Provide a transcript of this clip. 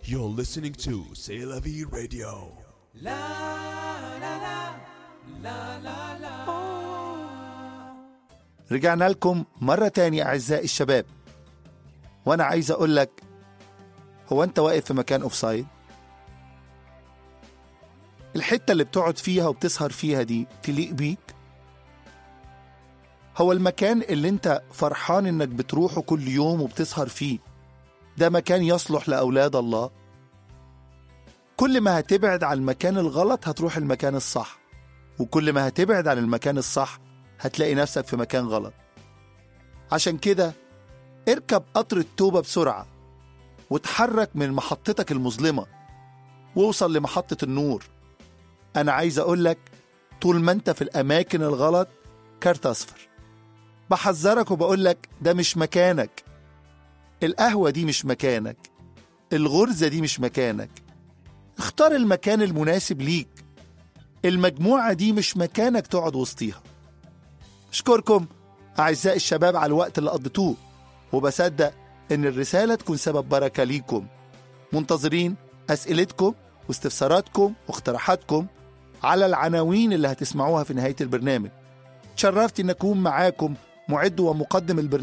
You're listening to C'est la vie radio. رجعنا لكم مرة تانية أعزائي الشباب، وأنا عايز أقول لك، هو أنت واقف في مكان أوفسايد؟ الحتة اللي بتقعد فيها وبتسهر فيها دي تليق بيك؟ هو المكان اللي أنت فرحان إنك بتروحه كل يوم وبتسهر فيه ده مكان يصلح لأولاد الله؟ كل ما هتبعد عن المكان الغلط هتروح المكان الصح، وكل ما هتبعد عن المكان الصح هتلاقي نفسك في مكان غلط. عشان كده اركب قطر التوبة بسرعة وتحرك من محطتك المظلمة ووصل لمحطة النور. أنا عايز أقولك، طول ما أنت في الأماكن الغلط كارت أصفر. بحذرك وبقولك ده مش مكانك. القهوة دي مش مكانك، الغرزة دي مش مكانك. اختار المكان المناسب ليك. المجموعة دي مش مكانك تقعد وسطيها. أشكركم أعزائي الشباب على الوقت اللي قضيتوه، وبصدق إن الرسالة تكون سبب بركة ليكم. منتظرين أسئلتكم واستفساراتكم واقتراحاتكم على العناوين اللي هتسمعوها في نهاية البرنامج. تشرفت إن أكون معاكم معد ومقدم البرنامج